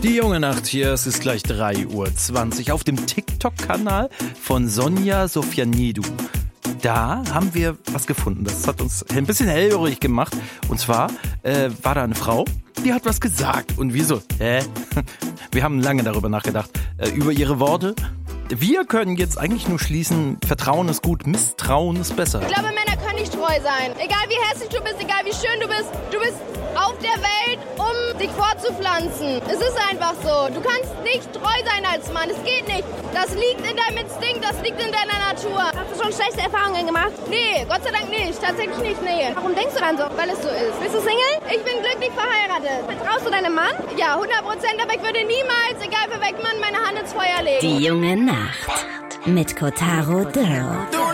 Die junge Nacht hier, es ist gleich 3:20 Uhr auf dem TikTok-Kanal von Sonja Sofianidou. Da haben wir was gefunden, das hat uns ein bisschen hellhörig gemacht. Und zwar war da eine Frau, die hat was gesagt. Und wieso? Wir haben lange darüber nachgedacht, über ihre Worte. Wir können jetzt eigentlich nur schließen, Vertrauen ist gut, Misstrauen ist besser. Ich glaube, Männer können nicht treu sein. Egal wie hässlich du bist, egal wie schön du bist auf der Welt, um dich fortzupflanzen. Es ist einfach so. Du kannst nicht treu sein als Mann. Es geht nicht. Das liegt in deinem Instinkt, das liegt in deiner Natur. Hast du schon schlechte Erfahrungen gemacht? Nee, Gott sei Dank nicht. Tatsächlich nicht, nee. Warum denkst du dann so? Weil es so ist. Bist du Single? Ich bin glücklich verheiratet. Vertraust du deinem Mann? Ja, 100%, aber ich würde niemals, egal für welchen Mann, meine Hand ins Feuer legen. Die junge Nacht mit Kotaro Dürr.